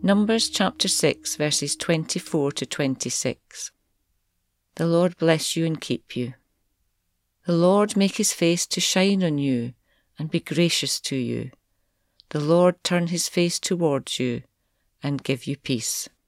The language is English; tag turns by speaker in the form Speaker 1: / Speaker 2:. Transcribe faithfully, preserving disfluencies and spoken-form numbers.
Speaker 1: Numbers chapter six, verses twenty-four to twenty-six. The Lord bless you and keep you. The Lord make his face to shine on you and be gracious to you. The Lord turn his face towards you and give you peace.